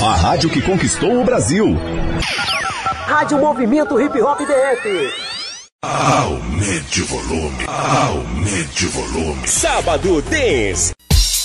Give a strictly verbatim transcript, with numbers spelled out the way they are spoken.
A rádio que conquistou o Brasil. Rádio Movimento Hip Hop D F. Aumente o volume, aumente o volume. Sábado Dance.